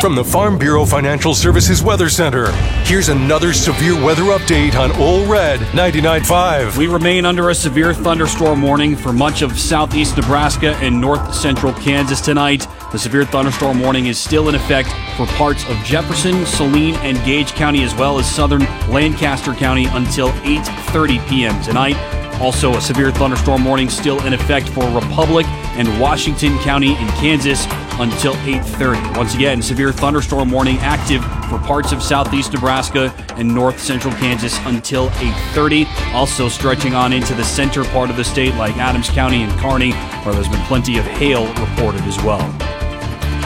From the Farm Bureau Financial Services Weather Center, here's another severe weather update on Ole Red 99.5. We remain under a severe thunderstorm warning for much of southeast Nebraska and north central Kansas tonight. The severe thunderstorm warning is still in effect for parts of Jefferson, Saline, and Gage County, as well as southern Lancaster County until 8:30 p.m. tonight. Also, a severe thunderstorm warning still in effect for Republic and Washington County in Kansas until 8:30. Once again, severe thunderstorm warning active for parts of southeast Nebraska and north central Kansas until 8:30. Also stretching on into the center part of the state like Adams County and Kearney, where there's been plenty of hail reported as well.